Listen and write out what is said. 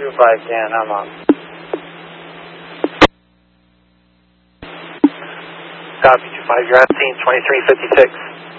25 can, I'm on. Copy, 25, you're at scene 2356.